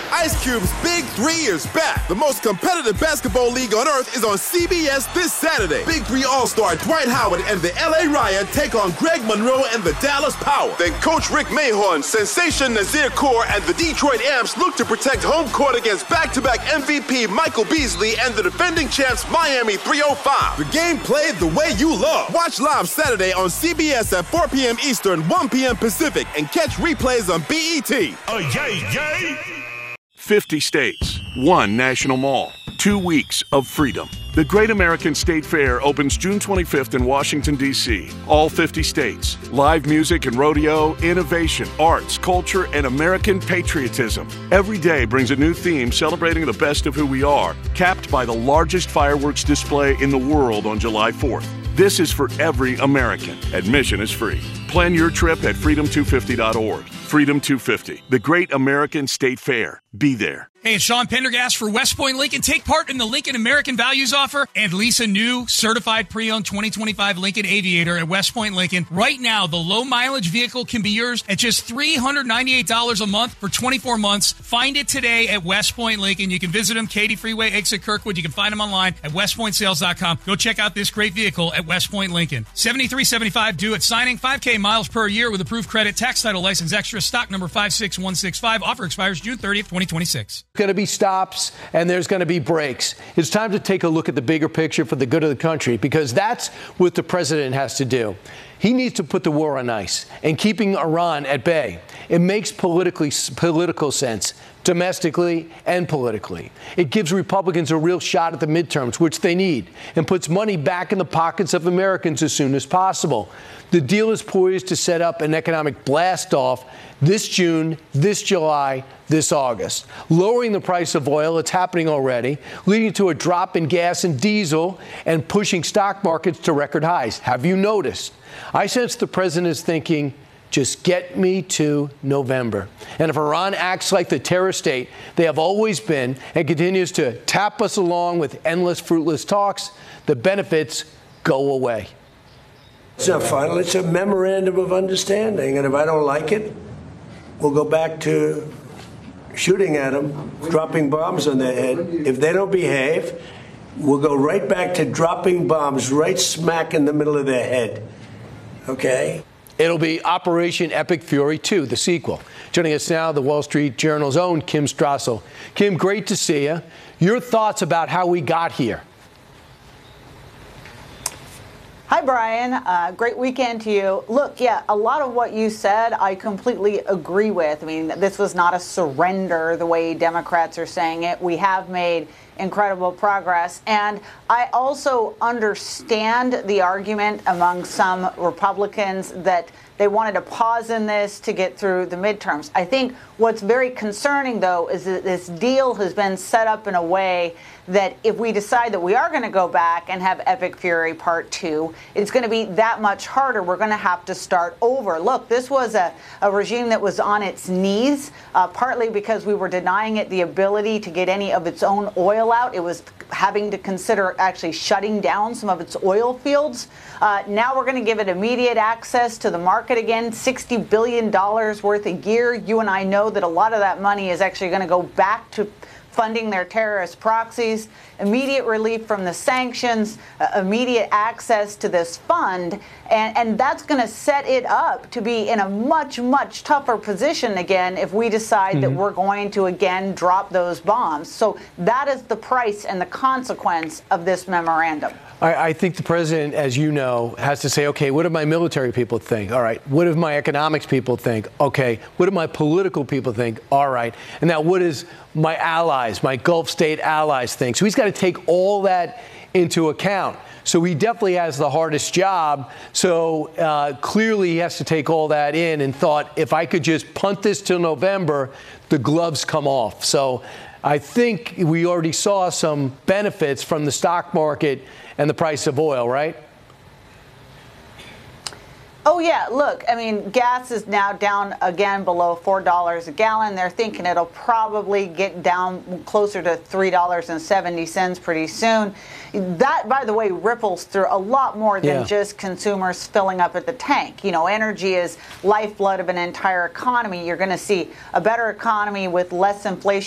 Ice Cube's Big 3 is back. The most competitive basketball league on earth is on CBS this Saturday. Big 3 All-Star Dwight Howard and the LA Riot take on Greg Monroe and the Dallas Power. Then Coach Rick Mahorn, Sensation Nazir Kaur, and the Detroit Amps look to protect home court against back-to-back MVP Michael Beasley and the defending champs Miami 305. The game played the way you love. Watch live Saturday on CBS at 4 p.m. Eastern, 1 p.m. Pacific, and catch replays on BET. Oh, yay! 50 states, 1 national mall, 2 weeks of freedom. The Great American State Fair opens June 25th in Washington, D.C. All 50 states. Live music and rodeo, innovation, arts, culture, and American patriotism. Every day brings a new theme celebrating the best of who we are, capped by the largest fireworks display in the world on July 4th. This is for every American. Admission is free. Plan your trip at freedom250.org. Freedom 250, the Great American State Fair. Be there. Hey, it's Sean Pendergast for West Point Lincoln. Take part in the Lincoln American Values Offer and lease a new certified pre-owned 2025 Lincoln Aviator at West Point Lincoln. Right now, the low-mileage vehicle can be yours at just $398 a month for 24 months. Find it today at West Point Lincoln. You can visit them, Katy Freeway, exit Kirkwood. You can find them online at westpointsales.com. Go check out this great vehicle at West Point Lincoln. $73.75 due at signing, 5K miles per year with approved credit, tax title license extra, stock number 56165. Offer expires June 30th, 2026. Going to be stops and there's going to be breaks. It's time to take a look at the bigger picture for the good of the country, because that's what the president has to do. He needs to put the war on ice and keeping Iran at bay. It makes political sense, domestically and politically. It gives Republicans a real shot at the midterms, which they need, and puts money back in the pockets of Americans as soon as possible. The deal is poised to set up an economic blast-off this June, this July, this August. Lowering the price of oil, it's happening already, leading to a drop in gas and diesel and pushing stock markets to record highs. Have you noticed? I sense the president is thinking, just get me to November. And if Iran acts like the terror state they have always been and continues to tap us along with endless, fruitless talks, the benefits go away. It's not final. It's a memorandum of understanding. And if I don't like it, we'll go back to shooting at them, dropping bombs on their head. If they don't behave, we'll go right back to dropping bombs right smack in the middle of their head. Okay? It'll be Operation Epic Fury 2, the sequel. Joining us now, the Wall Street Journal's own Kim Strassel. Kim, great to see you. Your thoughts about how we got here? Hi, Brian. Great weekend to you. Look, yeah, a lot of what you said, I completely agree with. I mean, this was not a surrender the way Democrats are saying it. We have made incredible progress. And I also understand the argument among some Republicans that they wanted to pause in this to get through the midterms. I think what's very concerning, though, is that this deal has been set up in a way that if we decide that we are going to go back and have Epic Fury Part 2, it's going to be that much harder. We're going to have to start over. Look, this was a regime that was on its knees, partly because we were denying it the ability to get any of its own oil out. It was having to consider actually shutting down some of its oil fields. Now we're going to give it immediate access to the market again, $60 billion worth a year. You and I know that a lot of that money is actually going to go back to funding their terrorist proxies, immediate relief from the sanctions, immediate access to this fund. And that's going to set it up to be in a much, much tougher position again if we decide that we're going to again drop those bombs. So that is the price and the consequence of this memorandum. I think the president, as you know, has to say, okay, what do my military people think? All right. What do my economics people think? Okay. What do my political people think? All right. And now what does my allies, my Gulf state allies think? So he's got to take all that into account. So he definitely has the hardest job. So clearly he has to take all that in and thought, if I could just punt this till November, the gloves come off. So I think we already saw some benefits from the stock market and the price of oil, right? Oh, yeah. Look, I mean, gas is now down again below $4 a gallon. They're thinking it'll probably get down closer to $3.70 pretty soon. That, by the way, ripples through a lot more than just consumers filling up at the tank. You know, energy is lifeblood of an entire economy. You're going to see a better economy with less inflation